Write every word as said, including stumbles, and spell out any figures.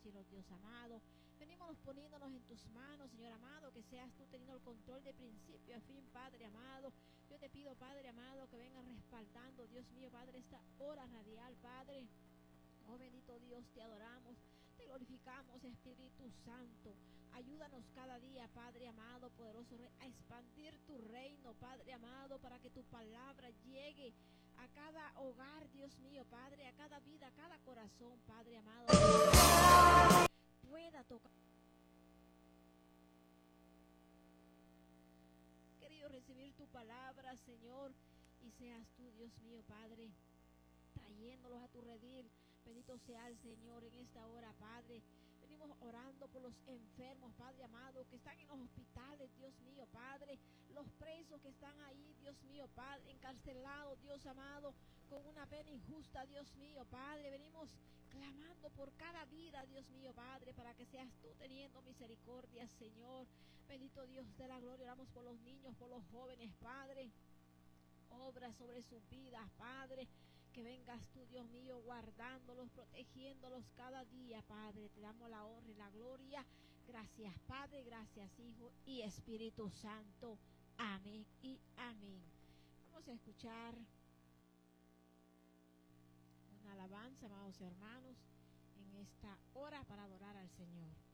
cielos, Dios amado. Venimos poniéndonos en tus manos, Señor amado, que seas tú teniendo el control de principio a fin, Padre amado. Yo te pido, Padre amado, que vengas respaldando, Dios mío, Padre, esta hora radial, Padre. Oh bendito Dios, te adoramos, te glorificamos, Espíritu Santo. Ayúdanos cada día, Padre amado, poderoso Rey, a expandir tu reino, Padre amado, para que tu palabra llegue a cada hogar, Dios mío, Padre, a cada vida, a cada corazón, Padre amado, pueda tocar. Querido recibir tu palabra, Señor, y seas tú, Dios mío, Padre, trayéndolos a tu redil. Bendito sea el Señor en esta hora, Padre. Venimos orando por los enfermos, Padre amado, que están en los hospitales, Dios mío, Padre. Los presos que están ahí, Dios mío, Padre, encarcelados, Dios amado, con una pena injusta, Dios mío, Padre. Venimos clamando por cada vida, Dios mío, Padre, para que seas tú teniendo misericordia, Señor. Bendito Dios de la gloria, oramos por los niños, por los jóvenes, Padre. Obra sobre sus vidas, Padre. Que vengas tú, Dios mío, guardándolos, protegiéndolos cada día, Padre. Te damos la honra y la gloria. Gracias, Padre, gracias, Hijo y Espíritu Santo. Amén y amén. Vamos a escuchar una alabanza, amados hermanos, en esta hora para adorar al Señor.